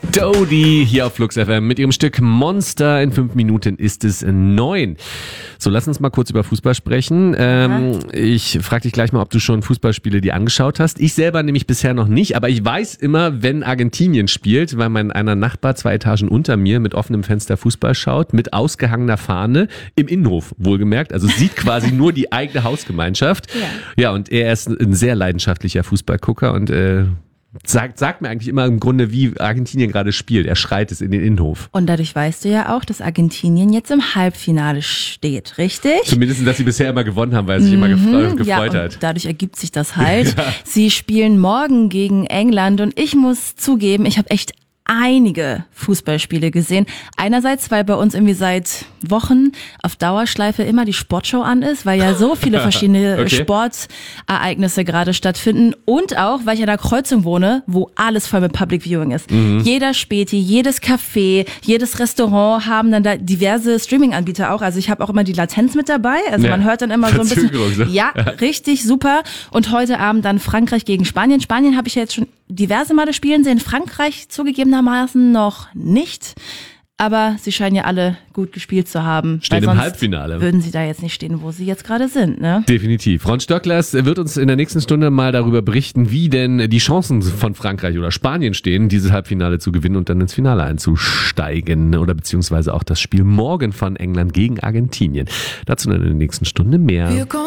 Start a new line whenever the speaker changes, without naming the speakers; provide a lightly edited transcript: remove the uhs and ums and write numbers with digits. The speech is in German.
Dodie hier auf Flux FM mit ihrem Stück Monster. In 5 Minuten ist es 9. So, lass uns mal kurz über Fußball sprechen. Ich frage dich gleich mal, ob du schon Fußballspiele dir angeschaut hast. Ich selber nämlich bisher noch nicht, aber ich weiß immer, wenn Argentinien spielt, weil mein einer Nachbar 2 Etagen unter mir mit offenem Fenster Fußball schaut, mit ausgehangener Fahne im Innenhof, wohlgemerkt. Also sieht quasi nur die eigene Hausgemeinschaft. Ja, und er ist ein sehr leidenschaftlicher Fußballgucker und sagt mir eigentlich immer im Grunde, wie Argentinien gerade spielt. Er schreit es in den Innenhof.
Und dadurch weißt du ja auch, dass Argentinien jetzt im Halbfinale steht, richtig?
Zumindest, dass sie bisher immer gewonnen haben, weil er sich immer gefreut hat.
Dadurch ergibt sich das halt. Ja. Sie spielen morgen gegen England und ich muss zugeben, ich habe echt einige Fußballspiele gesehen. Einerseits, weil bei uns irgendwie seit Wochen auf Dauerschleife immer die Sportschau an ist, weil ja so viele verschiedene Sportereignisse gerade stattfinden und auch, weil ich an einer Kreuzung wohne, wo alles voll mit Public Viewing ist. Jeder Späti, jedes Café, jedes Restaurant haben dann da diverse Streaming-Anbieter auch. Also ich habe auch immer die Latenz mit dabei. Also man hört dann immer so ein bisschen. Ja, richtig super. Und heute Abend dann Frankreich gegen Spanien. Spanien habe ich ja jetzt schon diverse Male spielen sehen. Frankreich zugegebenermaßen noch nicht. Aber sie scheinen ja alle gut gespielt zu haben.
Stehen im Halbfinale.
Würden sie da jetzt nicht stehen, wo sie jetzt gerade sind, ne?
Definitiv. Ron Stöcklers wird uns in der nächsten Stunde mal darüber berichten, wie denn die Chancen von Frankreich oder Spanien stehen, dieses Halbfinale zu gewinnen und dann ins Finale einzusteigen. Oder beziehungsweise auch das Spiel morgen von England gegen Argentinien. Dazu dann in der nächsten Stunde mehr.